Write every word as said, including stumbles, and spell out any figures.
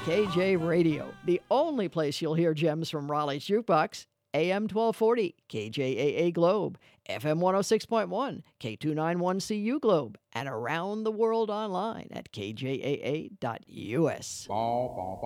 K J Radio, the only place you'll hear gems from Raleigh's Jukebox. A M twelve forty, K J A A Globe, F M one oh six point one, K two ninety-one C U Globe, and around the world online at K J A A dot U S.